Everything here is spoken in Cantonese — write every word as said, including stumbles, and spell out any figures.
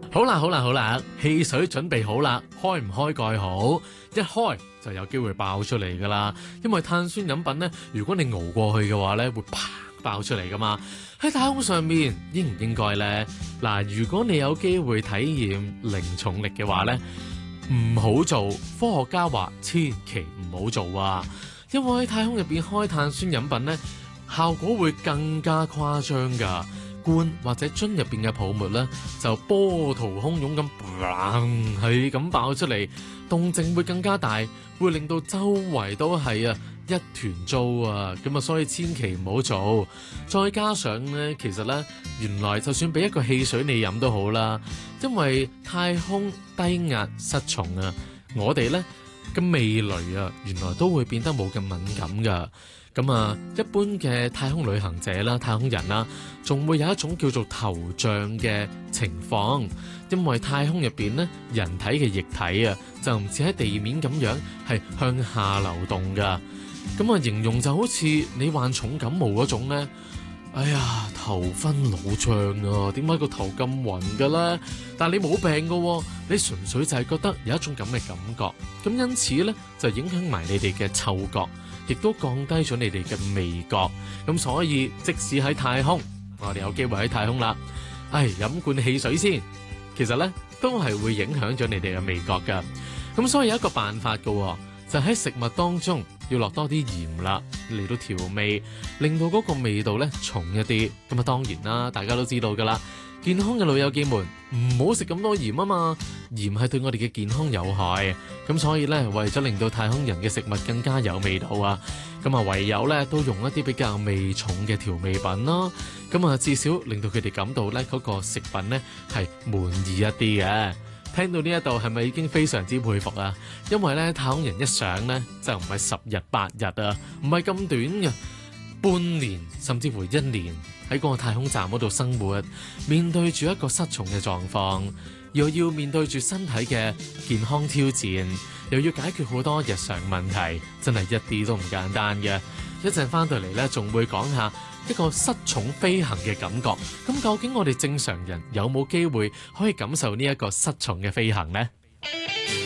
好啦好啦好啦，汽水準備好啦，開唔開蓋好？一開就有機會爆出嚟噶啦，因為碳酸飲品呢，如果你熬過去嘅話呢，會啪爆出嚟噶嘛。喺太空上面應唔應該呢？嗱，如果你有機會體驗零重力嘅話呢，唔好做。科學家話千祈唔好做啊，因為喺太空入邊開碳酸飲品呢，效果會更加誇張噶。罐或者樽入邊嘅泡沫咧，就波濤洶湧咁，係咁爆出嚟，動靜會更加大，會令到周圍都係啊一團糟啊！咁啊，所以千祈唔好做。再加上咧，其實咧，原來就算俾一個汽水你飲都好啦，因為太空低壓失重啊，我哋咧嘅味蕾啊，原來都會變得冇咁敏感噶。咁啊，一般嘅太空旅行者啦、太空人啦，仲會有一種叫做頭脹嘅情況，因為太空入邊咧，人體嘅液體啊，就唔似喺地面咁樣係向下流動噶。咁啊，形容就好似你患重感冒嗰種咧，哎呀，頭昏腦脹啊，點解個頭咁暈嘅咧？但係你冇病㗎，你純粹就係覺得有一種咁嘅感覺，咁因此咧就影響埋你哋嘅嗅覺。亦都降低咗你哋嘅味覺，咁所以即使喺太空，我哋有機會喺太空啦，唉，飲罐汽水先，其實咧都係會影響咗你哋嘅味覺噶。咁所以有一個辦法噶，就喺食物當中要落多啲鹽啦，嚟到調味，令到嗰個味道咧重一啲。咁啊，當然啦，大家都知道噶啦。健康嘅老友記們，唔好食咁多鹽啊嘛，鹽係對我哋嘅健康有害，咁所以咧，為咗令到太空人嘅食物更加有味道啊，咁啊唯有咧都用一啲比較味重嘅調味品啦，咁啊至少令到佢哋感到咧嗰個食品咧係滿意一啲嘅。聽到呢一度係咪已經非常之佩服啊？因為咧太空人一上咧就唔係十日八日啊，唔係咁短嘅，半年甚至乎一年。喺嗰個太空站嗰度生活，面對住一個失重嘅狀況，又要面對住身體嘅健康挑戰，又要解決好多日常問題，真係一啲都唔簡單嘅。一陣翻到嚟呢，仲會講下一個失重飛行嘅感覺。咁究竟我哋正常人有冇機會可以感受呢一個失重嘅飛行呢？